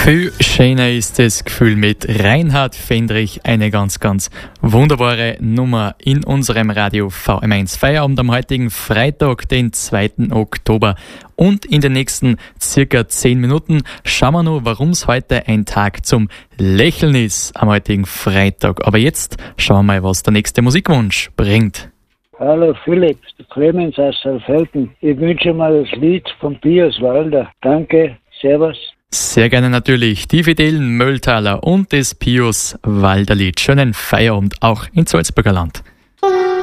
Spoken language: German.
Viel schöner ist das Gefühl mit Reinhard Fendrich, eine ganz, ganz wunderbare Nummer in unserem Radio VM1 Feierabend am heutigen Freitag, den 2. Oktober. Und in den nächsten circa 10 Minuten schauen wir noch, warum es heute ein Tag zum Lächeln ist am heutigen Freitag. Aber jetzt schauen wir mal, was der nächste Musikwunsch bringt. Hallo Philipp, Clemens aus Saalfelden. Ich wünsche mal das Lied von Pius Walder. Danke, servus. Sehr gerne natürlich die Fidelen Mölltaler und das Pius Walder Lied. Schönen Feierabend auch in Salzburger Land.